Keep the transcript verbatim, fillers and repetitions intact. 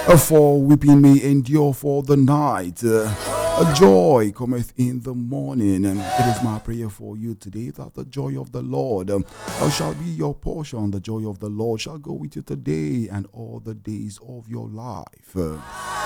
Uh, For weeping may endure for the night. Uh, a joy cometh in the morning. And it is my prayer for you today that the joy of the Lord um, uh, shall be your portion. The joy of the Lord shall go with you today and all the days of your life. Uh,